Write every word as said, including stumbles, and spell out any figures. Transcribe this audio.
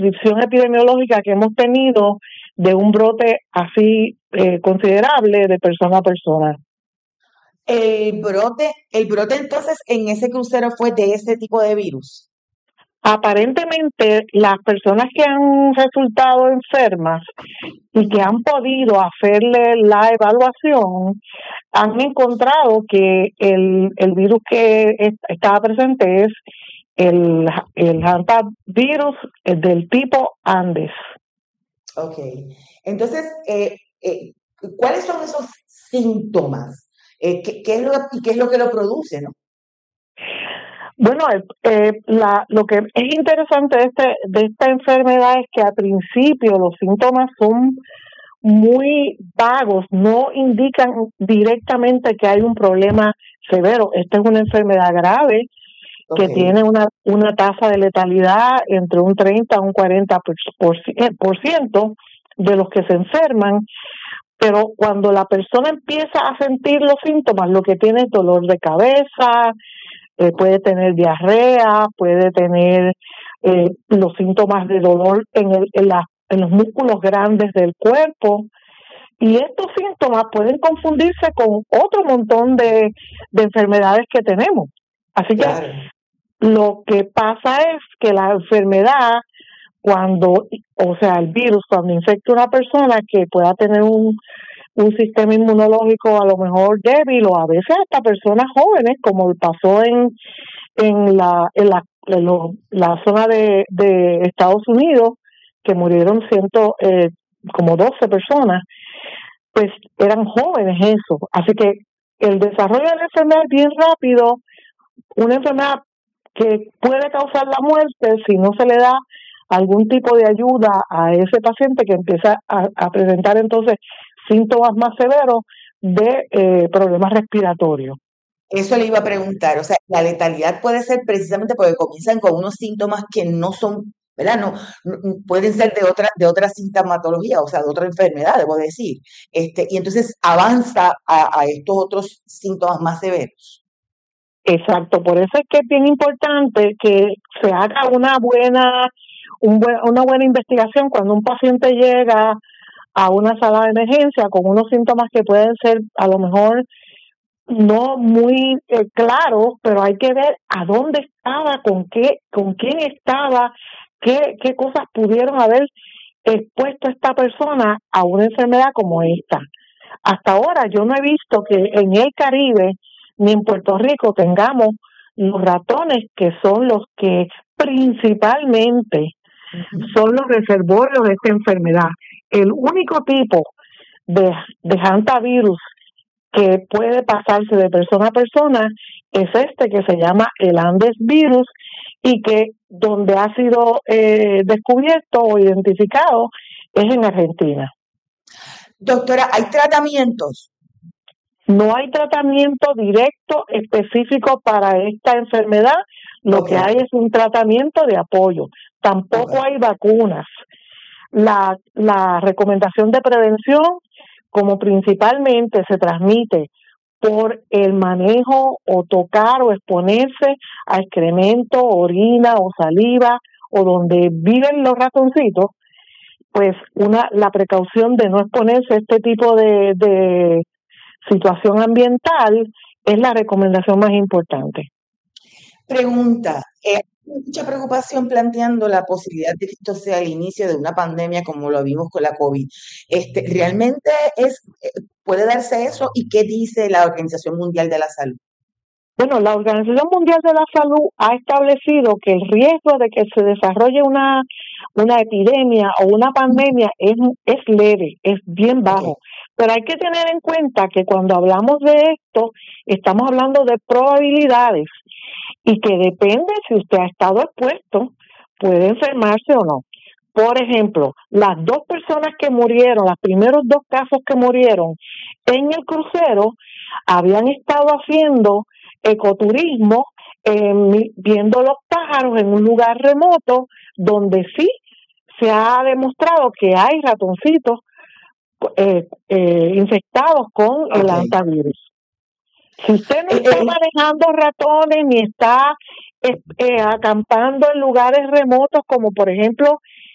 descripción epidemiológica que hemos tenido de un brote así eh, considerable de persona a persona. El brote, el brote entonces en ese crucero fue de ese tipo de virus. Aparentemente, las personas que han resultado enfermas y que han podido hacerle la evaluación han encontrado que el, el virus que es- estaba presente es el, el hantavirus del tipo Andes. Ok. Entonces, eh, eh, ¿cuáles son esos síntomas? Eh, ¿qué, qué es lo, y qué es lo que lo produce, no? Bueno, eh, eh, la, lo que es interesante de, este, de esta enfermedad es que al principio los síntomas son muy vagos, no indican directamente que hay un problema severo. Esta es una enfermedad grave que Ok. tiene una, una tasa de letalidad entre un treinta a un cuarenta por, por, por ciento de los que se enferman, pero cuando la persona empieza a sentir los síntomas, lo que tiene es dolor de cabeza, eh, puede tener diarrea, puede tener eh, los síntomas de dolor en, el, en, la, en los músculos grandes del cuerpo. Y estos síntomas pueden confundirse con otro montón de, de enfermedades que tenemos. Así que Claro. lo que pasa es que la enfermedad, cuando, o sea, el virus, cuando infecta a una persona que pueda tener un, un sistema inmunológico a lo mejor débil o a veces hasta personas jóvenes, como pasó en, en la en la, en lo- la zona de, de Estados Unidos, que murieron ciento, eh, como doce personas, pues eran jóvenes eso. Así que el desarrollo de la enfermedad es bien rápido, una enfermedad que puede causar la muerte si no se le da algún tipo de ayuda a ese paciente que empieza a, a presentar entonces síntomas más severos de eh, problemas respiratorios. Eso le iba a preguntar, o sea, la letalidad puede ser precisamente porque comienzan con unos síntomas que no son, ¿verdad? No, no- no- pueden ser de otra, de otra sintomatología, o sea, de otra enfermedad, debo decir. Este, y entonces avanza a, a estos otros síntomas más severos. Exacto, por eso es que es bien importante que se haga una buena, un buen, una buena investigación cuando un paciente llega a una sala de emergencia con unos síntomas que pueden ser a lo mejor no muy eh, claros, pero hay que ver a dónde estaba, con qué, con quién estaba, qué, qué cosas pudieron haber expuesto a esta persona a una enfermedad como esta. Hasta ahora yo no he visto que en el Caribe ni en Puerto Rico tengamos los ratones que son los que principalmente Ujú. son los reservorios de esta enfermedad. El único tipo de, de hantavirus que puede pasarse de persona a persona es este que se llama el Andes virus y que donde ha sido eh, descubierto o identificado es en Argentina. Doctora, ¿hay tratamientos? No hay tratamiento directo específico para esta enfermedad, lo Ok, que hay es un tratamiento de apoyo. ok. Tampoco hay vacunas. La, la recomendación de prevención, como principalmente se transmite por el manejo o tocar o exponerse a excremento, orina o saliva o donde viven los ratoncitos, pues una la precaución de no exponerse a este tipo de, de situación ambiental es la recomendación más importante. Pregunta, eh, hay mucha preocupación planteando la posibilidad de que esto sea el inicio de una pandemia como lo vimos con la COVID. Este, ¿realmente es, eh, puede darse eso? ¿Y qué dice la Organización Mundial de la Salud? Bueno, la Organización Mundial de la Salud ha establecido que el riesgo de que se desarrolle una, una epidemia o una pandemia es, es leve, es bien Ok, bajo. Pero hay que tener en cuenta que cuando hablamos de esto, estamos hablando de probabilidades y que depende si usted ha estado expuesto, puede enfermarse o no. Por ejemplo, las dos personas que murieron, los primeros dos casos que murieron en el crucero, habían estado haciendo ecoturismo, eh, viendo los pájaros en un lugar remoto donde sí se ha demostrado que hay ratoncitos eh, eh, infectados con el ok. hantavirus. Si usted no Eh, está eh, manejando ratones ni está eh, eh, acampando en lugares remotos como por ejemplo